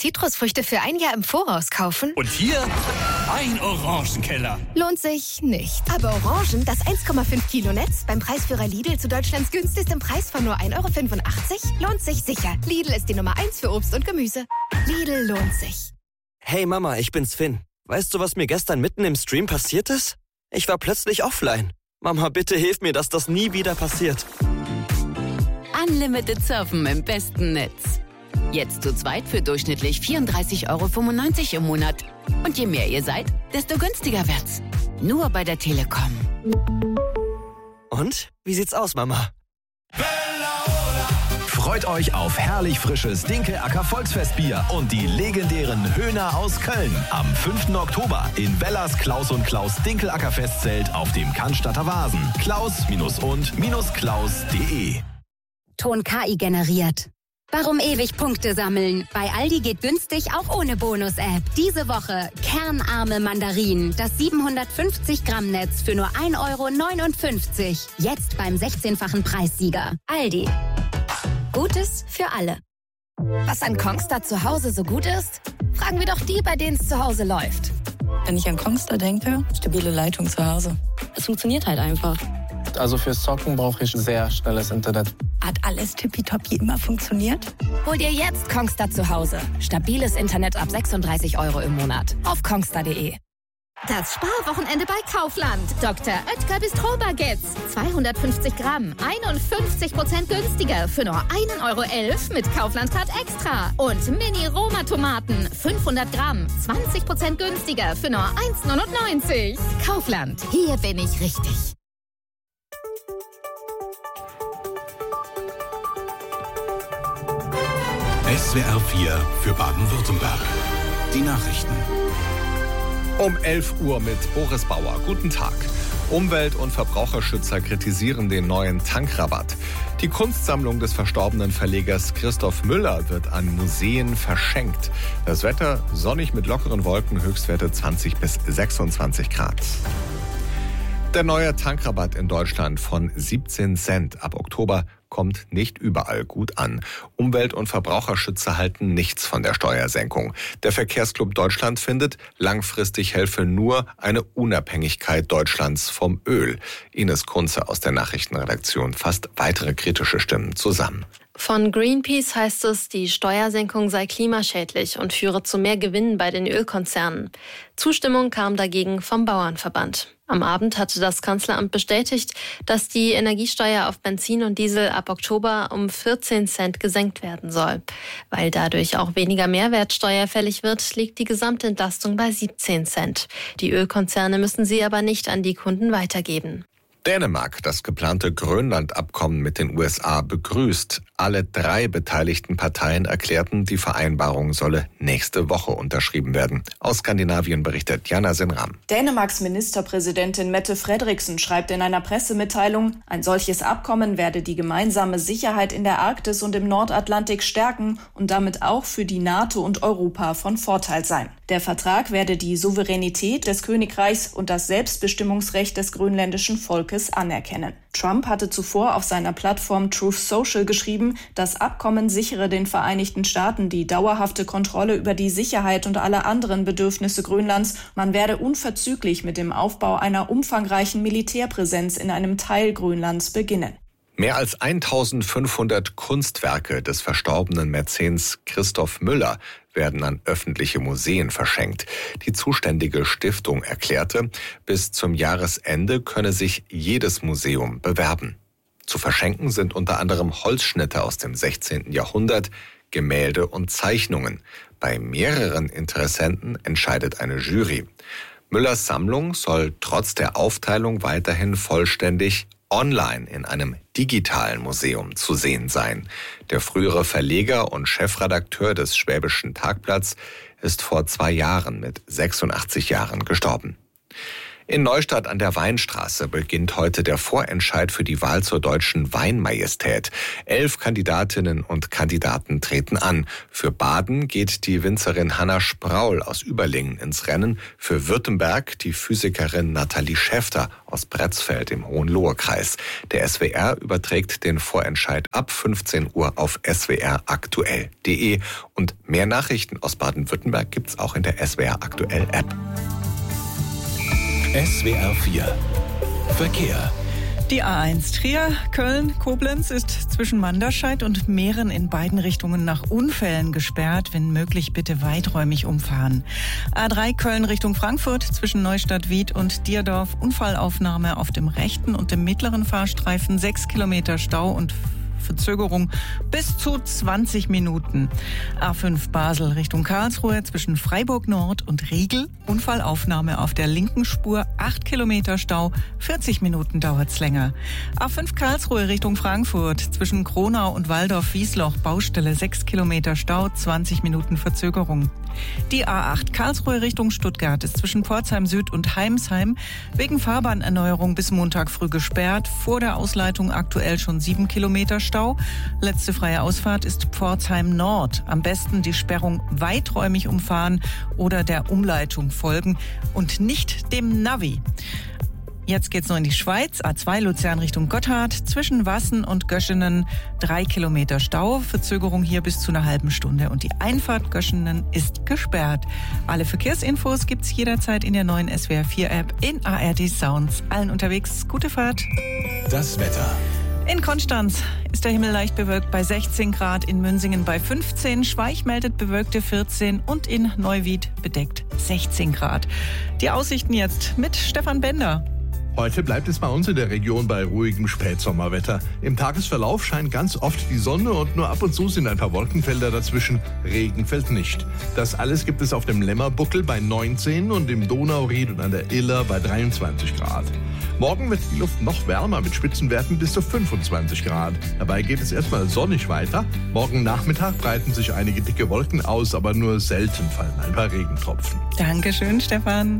Zitrusfrüchte für ein Jahr im Voraus kaufen? Und hier ein Orangenkeller. Lohnt sich nicht. Aber Orangen, das 1,5 Kilo Netz, beim Preisführer Lidl zu Deutschlands günstigstem Preis von nur 1,85 € lohnt sich sicher. Lidl ist die Nummer 1 für Obst und Gemüse. Lidl lohnt sich. Hey Mama, ich bin's Finn. Weißt du, was mir gestern mitten im Stream passiert ist? Ich war plötzlich offline. Mama, bitte hilf mir, dass das nie wieder passiert. Unlimited Surfen im besten Netz. Jetzt zu zweit für durchschnittlich 34,95 € im Monat. Und je mehr ihr seid, desto günstiger wird's. Nur bei der Telekom. Und? Wie sieht's aus, Mama? Freut euch auf herrlich frisches Dinkel-Acker Volksfestbier und die legendären Höhner aus Köln. Am 5. Oktober in Bellas Klaus und Klaus Dinkel-Acker Festzelt auf dem Cannstatter Vasen. Klaus-und-klaus.de. Ton KI generiert. Warum ewig Punkte sammeln? Bei Aldi geht günstig auch ohne Bonus-App. Diese Woche kernarme Mandarinen. Das 750 Gramm Netz für nur 1,59 €. Jetzt beim 16-fachen Preissieger. Aldi. Gutes für alle. Was an Kongstar zu Hause so gut ist? Fragen wir doch die, bei denen es zu Hause läuft. Wenn ich an Kongstar denke, stabile Leitung zu Hause. Es funktioniert halt einfach. Also fürs Zocken brauche ich sehr schnelles Internet. Hat alles tippitoppi immer funktioniert? Hol dir jetzt Kongstar zu Hause. Stabiles Internet ab 36 € im Monat. Auf kongstar.de. Das Sparwochenende bei Kaufland. Dr. Oetker Bistro-Baguettes. 250 Gramm. 51% günstiger. Für nur 1,11 € mit Kaufland-Card Extra. Und Mini-Roma-Tomaten. 500 Gramm. 20% günstiger. Für nur 1,99 €. Kaufland. Hier bin ich richtig. SWR 4 für Baden-Württemberg. Die Nachrichten. Um 11 Uhr mit Boris Bauer. Guten Tag. Umwelt- und Verbraucherschützer kritisieren den neuen Tankrabatt. Die Kunstsammlung des verstorbenen Verlegers Christoph Müller wird an Museen verschenkt. Das Wetter sonnig mit lockeren Wolken, Höchstwerte 20 bis 26 Grad. Der neue Tankrabatt in Deutschland von 17 Cent ab Oktober kommt nicht überall gut an. Umwelt- und Verbraucherschützer halten nichts von der Steuersenkung. Der Verkehrsclub Deutschland findet, langfristig helfe nur eine Unabhängigkeit Deutschlands vom Öl. Ines Kunze aus der Nachrichtenredaktion fasst weitere kritische Stimmen zusammen. Von Greenpeace heißt es, die Steuersenkung sei klimaschädlich und führe zu mehr Gewinnen bei den Ölkonzernen. Zustimmung kam dagegen vom Bauernverband. Am Abend hatte das Kanzleramt bestätigt, dass die Energiesteuer auf Benzin und Diesel ab Oktober um 14 Cent gesenkt werden soll. Weil dadurch auch weniger Mehrwertsteuer fällig wird, liegt die Gesamtentlastung bei 17 Cent. Die Ölkonzerne müssen sie aber nicht an die Kunden weitergeben. Dänemark das geplante Grönland-Abkommen mit den USA begrüßt. Alle 3 beteiligten Parteien erklärten, die Vereinbarung solle nächste Woche unterschrieben werden. Aus Skandinavien berichtet Jana Sinram. Dänemarks Ministerpräsidentin Mette Frederiksen schreibt in einer Pressemitteilung, ein solches Abkommen werde die gemeinsame Sicherheit in der Arktis und im Nordatlantik stärken und damit auch für die NATO und Europa von Vorteil sein. Der Vertrag werde die Souveränität des Königreichs und das Selbstbestimmungsrecht des grönländischen Volkes anerkennen. Trump hatte zuvor auf seiner Plattform Truth Social geschrieben, das Abkommen sichere den Vereinigten Staaten die dauerhafte Kontrolle über die Sicherheit und alle anderen Bedürfnisse Grönlands. Man werde unverzüglich mit dem Aufbau einer umfangreichen Militärpräsenz in einem Teil Grönlands beginnen. Mehr als 1500 Kunstwerke des verstorbenen Mäzens Christoph Müller werden an öffentliche Museen verschenkt. Die zuständige Stiftung erklärte, bis zum Jahresende könne sich jedes Museum bewerben. Zu verschenken sind unter anderem Holzschnitte aus dem 16. Jahrhundert, Gemälde und Zeichnungen. Bei mehreren Interessenten entscheidet eine Jury. Müllers Sammlung soll trotz der Aufteilung weiterhin vollständig online in einem digitalen Museum zu sehen sein. Der frühere Verleger und Chefredakteur des Schwäbischen Tagblatts ist vor 2 Jahren mit 86 Jahren gestorben. In Neustadt an der Weinstraße beginnt heute der Vorentscheid für die Wahl zur Deutschen Weinmajestät. 11 Kandidatinnen und Kandidaten treten an. Für Baden geht die Winzerin Hanna Spraul aus Überlingen ins Rennen. Für Württemberg die Physikerin Nathalie Schäfter aus Bretzfeld im Hohenlohe-Kreis. Der SWR überträgt den Vorentscheid ab 15 Uhr auf swraktuell.de. Und mehr Nachrichten aus Baden-Württemberg gibt's auch in der SWR Aktuell App. SWR 4 Verkehr. Die A1 Trier-Köln-Koblenz ist zwischen Manderscheid und Mähren in beiden Richtungen nach Unfällen gesperrt. Wenn möglich, bitte weiträumig umfahren. A3 Köln Richtung Frankfurt zwischen Neustadt-Wied und Dierdorf. Unfallaufnahme auf dem rechten und dem mittleren Fahrstreifen. 6 Kilometer Stau und Verzögerung bis zu 20 Minuten. A5 Basel Richtung Karlsruhe zwischen Freiburg Nord und Riegel. Unfallaufnahme auf der linken Spur. 8 Kilometer Stau. 40 Minuten dauert's länger. A5 Karlsruhe Richtung Frankfurt zwischen Kronau und Waldorf-Wiesloch. Baustelle 6 Kilometer Stau. 20 Minuten Verzögerung. Die A8 Karlsruhe Richtung Stuttgart ist zwischen Pforzheim Süd und Heimsheim wegen Fahrbahnerneuerung bis Montag früh gesperrt. Vor der Ausleitung aktuell schon 7 Kilometer Stau. Letzte freie Ausfahrt ist Pforzheim Nord. Am besten die Sperrung weiträumig umfahren oder der Umleitung folgen und nicht dem Navi. Jetzt geht's noch in die Schweiz. A2 Luzern Richtung Gotthard. Zwischen Wassen und Göschenen 3 Kilometer Stau. Verzögerung hier bis zu einer halben Stunde. Und die Einfahrt Göschenen ist gesperrt. Alle Verkehrsinfos gibt's jederzeit in der neuen SWR 4 App in ARD Sounds. Allen unterwegs gute Fahrt. Das Wetter. In Konstanz ist der Himmel leicht bewölkt bei 16 Grad, in Münsingen bei 15, Schweich meldet bewölkte 14 und in Neuwied bedeckt 16 Grad. Die Aussichten jetzt mit Stefan Bender. Heute bleibt es bei uns in der Region bei ruhigem Spätsommerwetter. Im Tagesverlauf scheint ganz oft die Sonne und nur ab und zu sind ein paar Wolkenfelder dazwischen. Regen fällt nicht. Das alles gibt es auf dem Lämmerbuckel bei 19 und im Donauried und an der Iller bei 23 Grad. Morgen wird die Luft noch wärmer mit Spitzenwerten bis zu 25 Grad. Dabei geht es erstmal sonnig weiter. Morgen Nachmittag breiten sich einige dicke Wolken aus, aber nur selten fallen ein paar Regentropfen. Dankeschön, Stefan.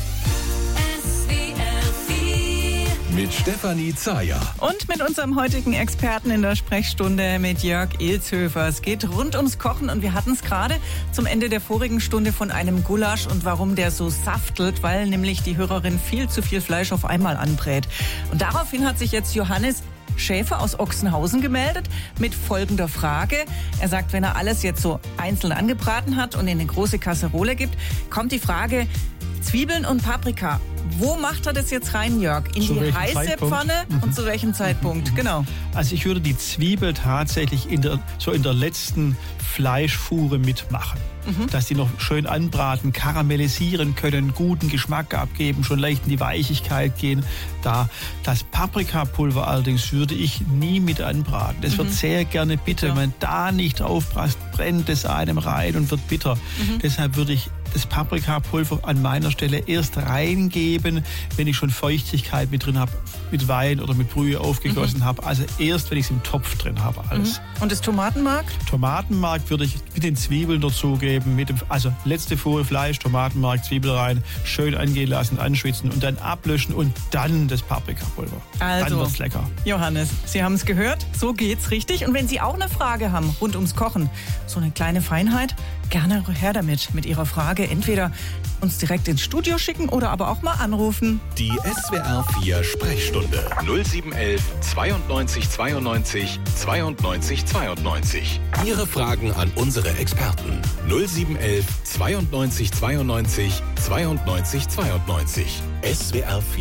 Mit Stefanie Zayer. Und mit unserem heutigen Experten in der Sprechstunde mit Jörg Ilzhöfer. Es geht rund ums Kochen und wir hatten es gerade zum Ende der vorigen Stunde von einem Gulasch und warum der so saftelt, weil nämlich die Hörerin viel zu viel Fleisch auf einmal anbrät. Und daraufhin hat sich jetzt Johannes Schäfer aus Ochsenhausen gemeldet mit folgender Frage. Er sagt, wenn er alles jetzt so einzeln angebraten hat und in eine große Kasserole gibt, kommt die Frage, Zwiebeln und Paprika. Wo macht er das jetzt rein, Jörg? In die heiße Pfanne und zu welchem Zeitpunkt? Genau. Also ich würde die Zwiebel tatsächlich in der letzten Fleischfuhre mitmachen. Dass die noch schön anbraten, karamellisieren können, guten Geschmack abgeben, schon leicht in die Weichigkeit gehen. Das Paprikapulver allerdings würde ich nie mit anbraten. Das wird sehr gerne bitter. Wenn man da nicht aufpasst, brennt es einem rein und wird bitter. Deshalb würde ich das Paprikapulver an meiner Stelle erst reingeben, wenn ich schon Feuchtigkeit mit drin habe, mit Wein oder mit Brühe aufgegossen habe. Also erst, wenn ich es im Topf drin habe, alles. Und das Tomatenmark? Tomatenmark würde ich mit den Zwiebeln dazugeben. Also letzte Fuhre Fleisch, Tomatenmark, Zwiebel rein, schön angehen lassen, anschwitzen und dann ablöschen und dann das Paprikapulver. Also, dann wird's lecker. Johannes, Sie haben es gehört, so geht's richtig. Und wenn Sie auch eine Frage haben rund ums Kochen, so eine kleine Feinheit, gerne her damit mit Ihrer Frage. Entweder uns direkt ins Studio schicken oder aber auch mal anrufen. Die SWR 4 Sprechstunde 0711 92 92 92 92. Ihre Fragen an unsere Experten 0711 92 92 92 92. SWR 4